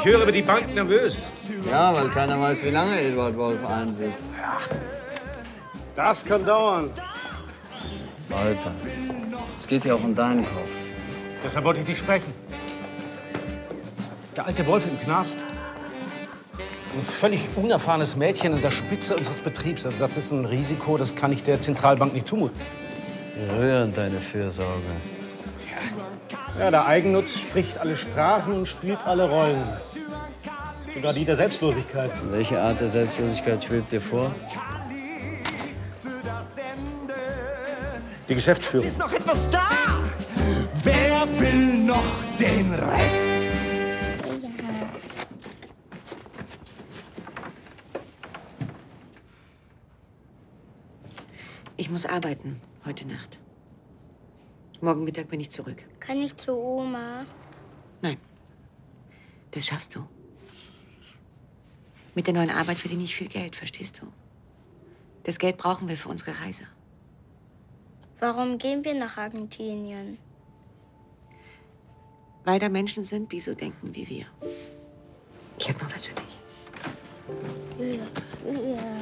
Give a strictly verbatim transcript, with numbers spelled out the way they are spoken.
Ich höre, wird die Bank nervös. Ja, weil keiner weiß, wie lange Eduard Wolf einsitzt. Das kann dauern. Alter, es geht ja auch um deinen Kopf. Deshalb wollte ich dich sprechen. Der alte Wolf im Knast. Ein völlig unerfahrenes Mädchen an der Spitze unseres Betriebs. Also das ist ein Risiko, das kann ich der Zentralbank nicht zumuten. Rührend, deine Fürsorge. Ja, der Eigennutz spricht alle Sprachen und spielt alle Rollen. Sogar die der Selbstlosigkeit. Welche Art der Selbstlosigkeit schwebt dir vor? Die Geschäftsführung. Ist noch etwas da? Wer will noch den Rest? Ich muss arbeiten heute Nacht. Morgen Mittag bin ich zurück. Kann ich zu Oma? Nein, das schaffst du. Mit der neuen Arbeit verdiene ich viel Geld, verstehst du? Das Geld brauchen wir für unsere Reise. Warum gehen wir nach Argentinien? Weil da Menschen sind, die so denken wie wir. Ich habe noch was für dich. Ja, ja.